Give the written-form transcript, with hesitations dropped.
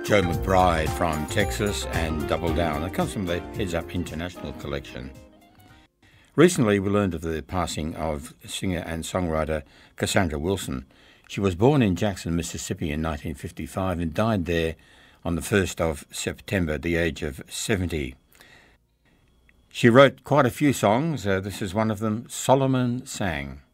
Joe McBride from Texas and Double Down. It comes from the Heads Up International collection. Recently, we learned of the passing of singer and songwriter Cassandra Wilson. She was born in Jackson, Mississippi in 1955 and died there on the 1st of September at the age of 70. She wrote quite a few songs. This is one of them, Solomon Sang.